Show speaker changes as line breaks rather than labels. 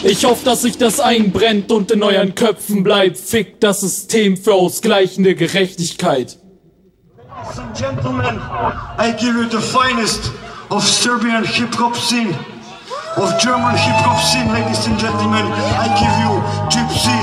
Ich hoffe, dass sich das einbrennt und in euren Köpfen bleibt. Fickt das System für ausgleichende Gerechtigkeit.
Ladies and gentlemen, I give you the finest of Serbian hip-hop scene, of German hip-hop scene, ladies and gentlemen. I give you Jim